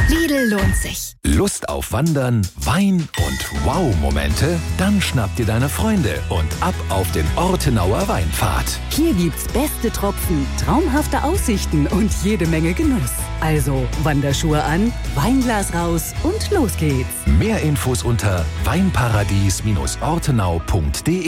Lidl lohnt sich. Lust auf Wandern, Wein und Wow-Momente? Dann schnapp dir deine Freunde und ab auf den Ortenauer Weinpfad. Hier gibt's beste Tropfen, traumhafte Aussichten und jede Menge Genuss. Also Wanderschuhe an, Weinglas raus und los geht's. Mehr Infos unter weinparadies-ortenau.de